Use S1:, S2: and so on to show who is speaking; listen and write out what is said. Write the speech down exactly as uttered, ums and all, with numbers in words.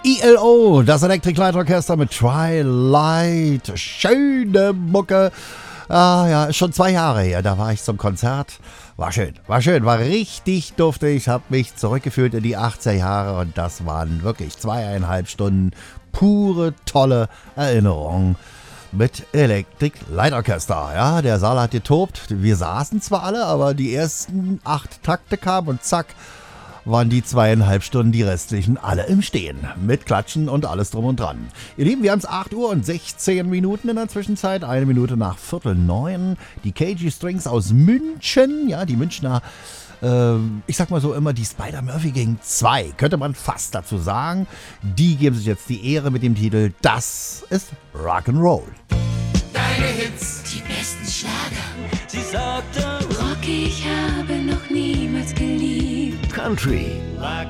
S1: E L O, das Electric Light Orchester mit Twilight. Schöne Mucke. Ah ja, ist schon zwei Jahre her, da war ich zum Konzert. War schön, war schön, war richtig duftig. Hab mich zurückgefühlt in die achtziger Jahre und das waren wirklich zweieinhalb Stunden pure, tolle Erinnerungen mit Electric Light Orchester. Ja, der Saal hat getobt. Wir saßen zwar alle, aber die ersten acht Takte kamen und zack, waren die zweieinhalb Stunden, die restlichen, alle im Stehen. Mit Klatschen und alles drum und dran. Ihr Lieben, wir haben es acht Uhr und sechzehn Minuten in der Zwischenzeit. Eine Minute nach Viertel neun. Die K G Strings aus München. Ja, die Münchner, äh, ich sag mal so immer, die Spider-Murphy Gang zwei, könnte man fast dazu sagen. Die geben sich jetzt die Ehre mit dem Titel Das ist Rock'n'Roll.
S2: Deine Hits,
S3: die besten Schlager.
S2: sie sagte,
S3: Rock, ich habe noch niemals geliebt.
S1: Country.